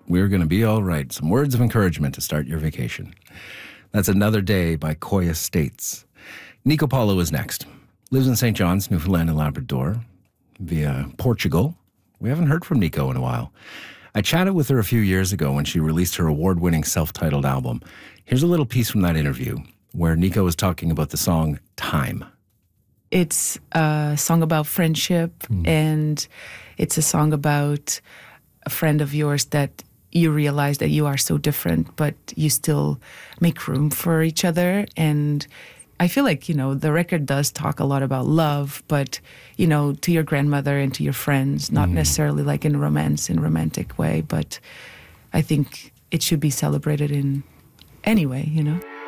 We're going to be all right. Some words of encouragement to start your vacation. That's Another Day by Koya States. Nico Paulo is next. Lives in St. John's, Newfoundland and Labrador, via Portugal. We haven't heard from Nico in a while. I chatted with her a few years ago when she released her award-winning self-titled album. Here's a little piece from that interview where Nico was talking about the song Time. It's a song about friendship, and it's a song about a friend of yours that you realize that you are so different, but you still make room for each other. And I feel like, the record does talk a lot about love, but, to your grandmother and to your friends, not necessarily like in romantic way, but I think it should be celebrated in any way,